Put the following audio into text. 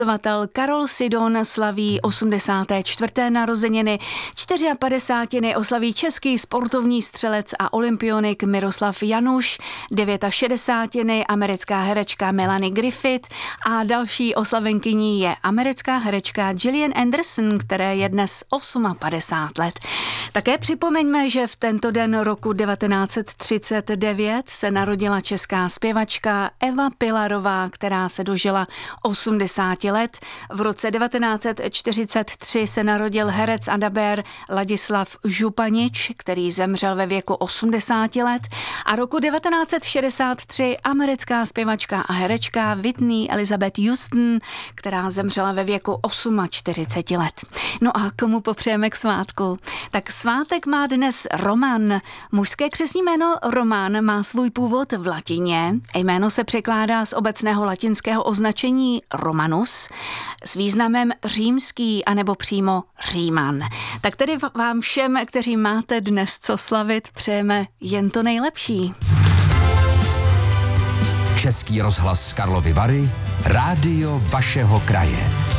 Spisovatel Karol Sidon slaví 84. narozeniny, 54. oslaví český sportovní střelec a olympionik Miroslav Januš, 69. americká herečka Melanie Griffith a další oslavenkyní je americká herečka Gillian Anderson, které je dnes 58 let. Také připomeňme, že v tento den roku 1939 se narodila česká zpěvačka Eva Pilarová, která se dožila 80 let. V roce 1943 se narodil herec a dabér Ladislav Županič, který zemřel ve věku 80 let. A roku 1963 americká zpěvačka a herečka Whitney Elizabeth Houston, která zemřela ve věku 48 let. No a komu popřejeme k svátku? Tak svátek má dnes Roman. Mužské křestní jméno Roman má svůj původ v latině. Jméno se překládá z obecného latinského označení Romanus s významem římský anebo přímo Říman. Tak tedy vám všem, kteří máte dnes co slavit, přejeme jen to nejlepší. Český rozhlas Karlovy Vary, rádio vašeho kraje.